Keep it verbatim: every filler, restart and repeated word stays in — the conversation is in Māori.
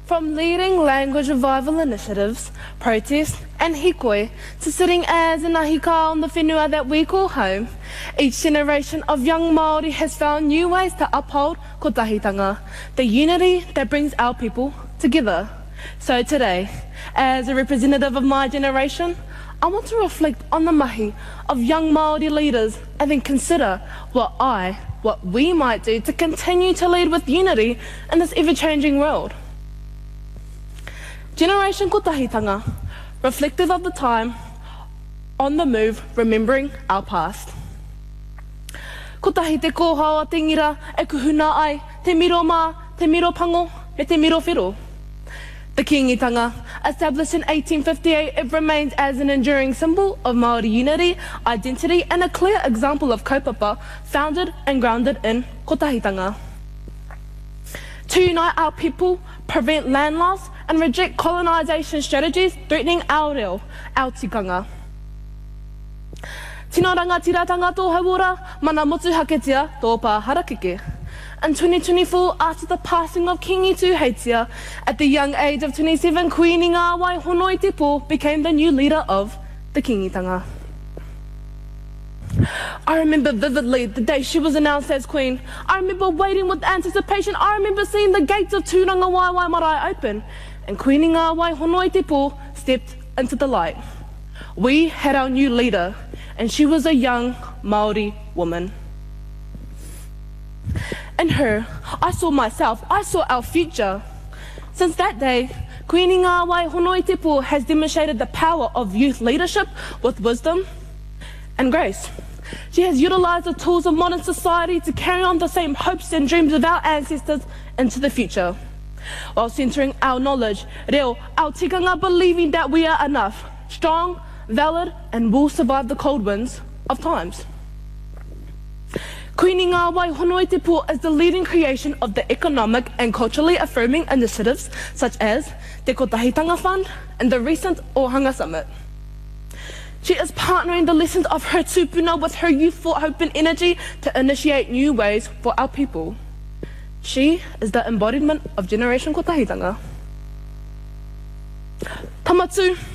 From leading language revival initiatives, protests and hikoi, to sitting as an ahika on the whenua that we call home, each generation of young Māori has found new ways to uphold kotahitanga, the unity that brings our people together. So today, as a representative of my generation, I want to reflect on the mahi of young Māori leaders and then consider what I, what we might do to continue to lead with unity in this ever-changing world. Generation Kotahitanga, reflective of the time, on the move, remembering our past. Kotahi te kōhao te ngira e kuhuna ai, te miro mā, te miro pango, me te miro whiro. The Kingitanga, established in eighteen fifty-eight, it remains as an enduring symbol of Māori unity, identity and a clear example of kaupapa founded and grounded in Kotahitanga. To unite our people, prevent land loss and reject colonisation strategies threatening our reo, our tikanga. Tino rangatiratanga tō hauora, mana motu haketia tō pā harakeke. In twenty twenty-four, after the passing of King Itu Heitia, at the young age of twenty-seven, Queen Ngāwai Honoi Te Pō became the new leader of the Kingitanga. I remember vividly the day she was announced as Queen. I remember waiting with anticipation. I remember seeing the gates of Tūranga Waiwai Marae open, and Queen Ngāwai Honoi Te Pō stepped into the light. We had our new leader, and she was a young Māori woman. In her, I saw myself, I saw our future. Since that day, Queen Ngāwai Honoi Te Pō has demonstrated the power of youth leadership with wisdom and grace. She has utilised the tools of modern society to carry on the same hopes and dreams of our ancestors into the future, while centering our knowledge, reo, our tikanga, believing that we are enough, strong, valid, and will survive the cold winds of times. Queen Ngāwai Honoi Te Pō is the leading creation of the economic and culturally affirming initiatives such as Te Kotahitanga Fund and the recent Ohanga Summit. She is partnering the lessons of her tūpuna with her youthful hope and energy to initiate new ways for our people. She is the embodiment of Generation Kotahitanga. Tamatu.